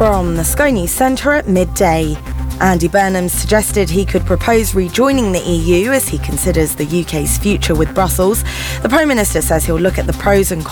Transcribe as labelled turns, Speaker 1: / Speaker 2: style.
Speaker 1: from the Sky News Centre at midday. Andy Burnham suggested he could propose rejoining the EU as he considers the UK's future with Brussels. The Prime Minister says he'll look at the pros and